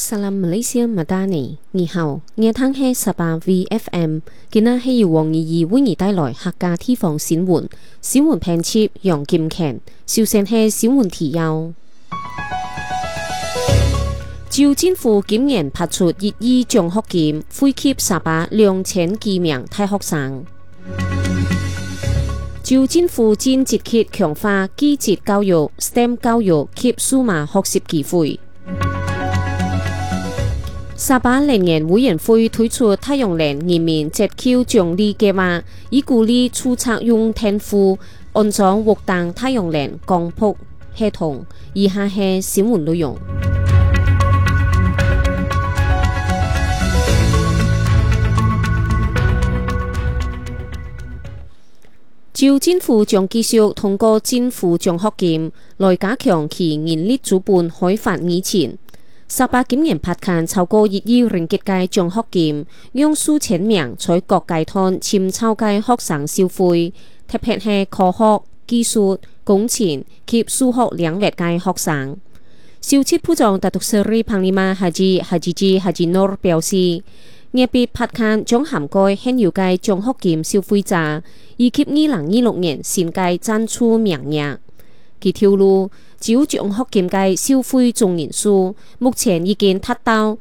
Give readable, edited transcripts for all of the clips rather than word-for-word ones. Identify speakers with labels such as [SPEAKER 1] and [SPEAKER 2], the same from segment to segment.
[SPEAKER 1] Salam Malaysia Madani， 你好，我聽係18 VFM， 今日係由黃怡怡為你帶來客家地方新聞，新聞編輯楊金權，首先係新聞提要。州政府今年發出1億獎學金，惠及18 2000幾名大學生。州政府正積極強化技職教育、STEM 教育及數碼學習機會。18能源委員會推出太陽能人民折扣獎勵計劃，以鼓勵註冊用天賦安裝活動太陽能光伏系統。以下係新聞內容。州政府將繼續通過政府獎學金來加強其人力資本開發議程。18今年拍近超過1億ringgit嘅獎學金，讓數千名在各階段簽籌嘅學生消費，特別係科學、技術、工程及數學領域嘅學生。消息部長達督斯里彭利馬哈吉諾表示，業別拍近將涵蓋現有嘅獎學金消費者，以及2026年新嘅贊助名額。佢透露，州獎學金嘅消費總人數目前已經達到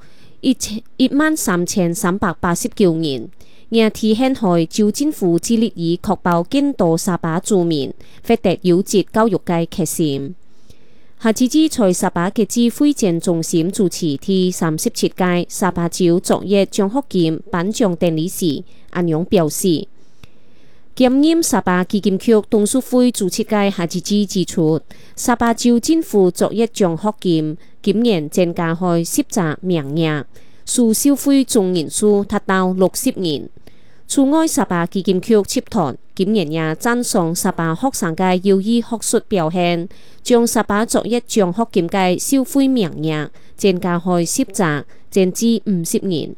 [SPEAKER 1] 13389人，也體現喺州政府致力於確保更多18住民獲得優質教育嘅決心。下次在18嘅指揮展中心主持第37屆18州卓越獎學金頒獎典禮時，安陽表示，兼任18基金局董事會主席嘅夏志之指出，18州政府卓越獎學金今年增加開10個名額，數消費總人數達到60人。此外，18基金局集團今年也讚賞18學生嘅優異學術表現，將18卓越獎學金嘅消費名額增加開10個，增至50人。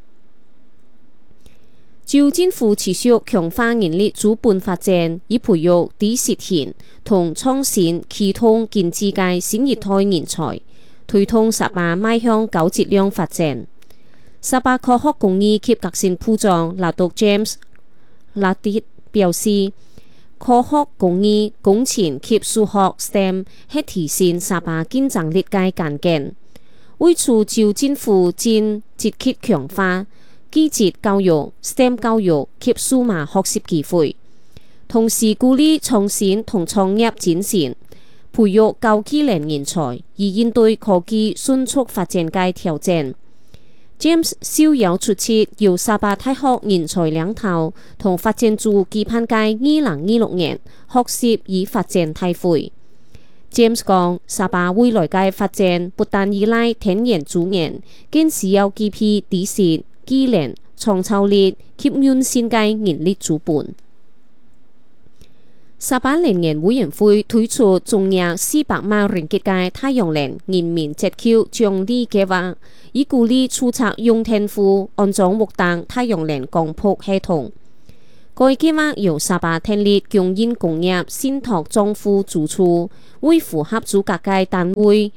[SPEAKER 1] 州政府持續強化人力資本發展，以培育低實現同創新啟動經濟嘅新一代人才，推動18邁向高質量發展。18科學工藝及革新部長拿督 James 拉迪表示，科學工藝、工程及數學 STEM 係提升18競爭力嘅關鍵。為此，州政府正積極強化技職教育、STEM 教育及數碼學習機會，同時鼓勵創新同創業精神，培育高技能人才，以應對科技迅速發展嘅挑戰。James 受邀出席由18大學人才領頭同發展組舉辦嘅2026年學習與發展大會。James 講，18未來嘅發展不但依賴天然資源，更需要具備知識、技能、創造力及完善嘅人力資本。18能源委員會推出總額400萬ringgit嘅太陽能人民折扣獎勵計劃，以鼓勵註冊用天賦安裝活動太陽能光伏系統。該計劃由18電力供應工業信託賬戶支出，為符合資格嘅單位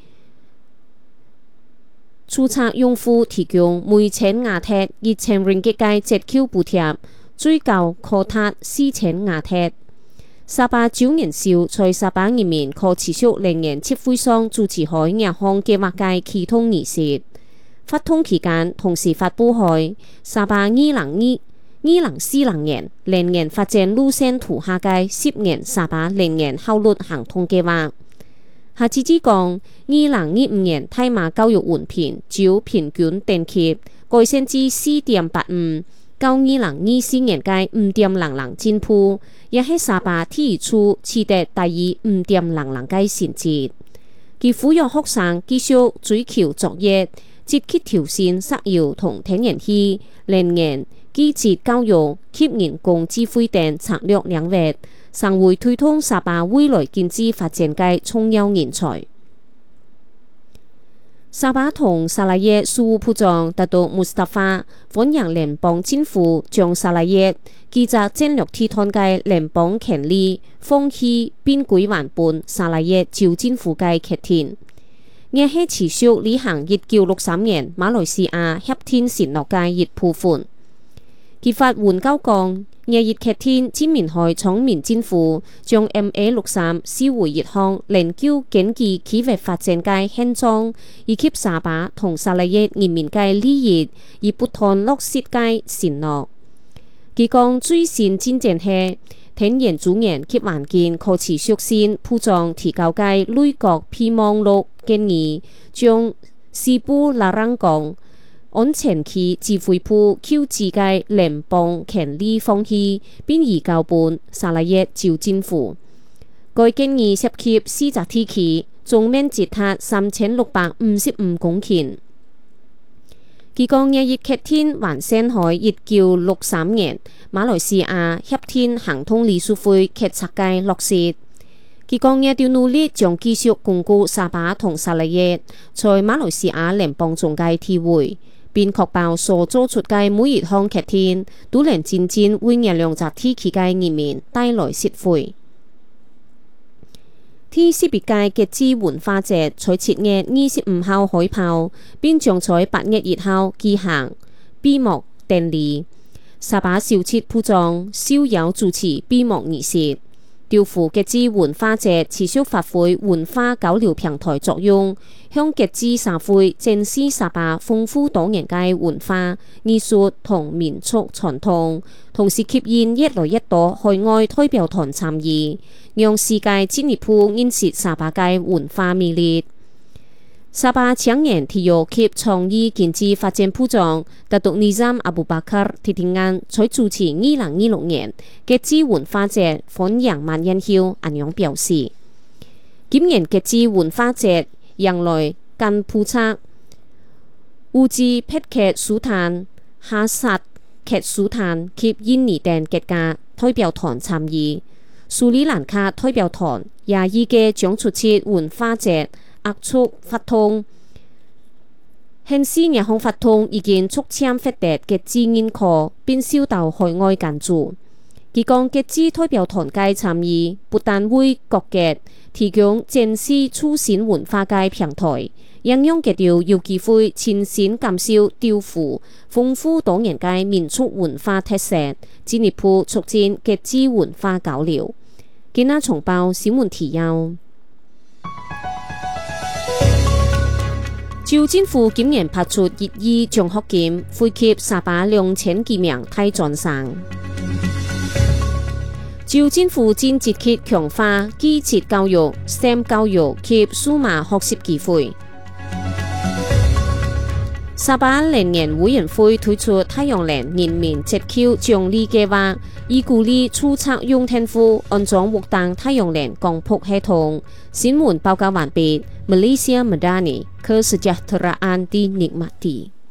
[SPEAKER 1] 註冊用戶提供每千瓦鐵1000ringgit嘅折扣補貼，最高可達4000瓦鐵。18州人少在18人民可持續能源協會上主持開亞項計劃嘅啟動儀式。發通期間同時發布開18 2040年能源發展路線圖下嘅10年18能源效率行動計劃。下次之講，2025年大馬教育文憑就平均等級改善至4.85，較2024年嘅5.00進步，也係18體育處取得第2 5.00嘅成績。佢呼籲學生繼續追求卓越，積極調整石油同天然氣、能源、技職教育及人工智慧等策略領域，尚會推動18未來經濟發展嘅重要人才。18同沙拉越事務部長達督穆斯塔法歡迎聯邦政府將沙拉越記責戰略地段嘅聯邦權利放棄並歸還本沙拉越州政府嘅決定。 也係持續履行1963年馬來西亞協天承諾嘅一部分。揭發援交講，夜熱劇天知名海廠民政府將 MA63視為一項研究經濟企業發展嘅現狀，以及沙巴同沙拉越人民嘅利益，而不斷落實嘅承諾。佢講最新進展係天然資源及環境可持續性鋪裝提高嘅內閣備忘錄建議，將西部拉朗港安全區指揮部構置嘅聯邦權力放棄，並移交本沙拉越州政府。該建議涉及4個地區，總面積達3655公頃。佢講夜熱劇天還先喺1963年馬來西亞協天行動理事會決策嘅落實。佢講也要努力將繼續鞏固沙巴同沙拉越在馬來西亞聯邦中嘅地位，並確保所做出嘅每一項劇天都能真正為呢兩個地區嘅人民帶來實惠。第11屆嘅節文化節在7月25號開跑，並將在8月1號舉行閉幕典禮。沙巴小吃鋪裝逍遙主持閉幕儀式。調赴嘅節文化節持續發揮文化交流平台作用，向嘅節社會展示沙巴豐富多元嘅文化、藝術同民俗傳統，同時吸引越來越多海外代表團參與，讓世界進一步認識沙巴嘅文化魅力。沙巴青年體育及創意經濟發展部長達督尼贊阿布巴卡提廷安在主持2026年嘅節文化節歡迎晚宴後，咁樣表示，今年嘅節文化節迎來柬埔寨、烏茲別克斯坦、哈薩克斯坦及印尼等國家代表團參與，斯里蘭卡代表團也預計將出席文化節。壓促發通，顯示日項發通已經促簽發達嘅資源課，並受到海外關注。佢講嘅資代表團嘅參與，不但為各國提供展示促進文化嘅平台，應用嘅條有機會親身感受調赴豐富多元嘅民族文化特色，進一步促進嘅資文化交流。今日重報新聞提要。州政府今年派出1億獎學金，惠及沙巴2000幾名大專生。州政府正積極強化基礎教育、STEM 教育及數碼學習機會。沙巴能源委員會推出太陽能人民折扣獎勵計劃，以鼓勵註冊用電戶安裝活動太陽能光譜系統。新聞報告完畢。Malaysia Madani Kesejahteraan di Nikmati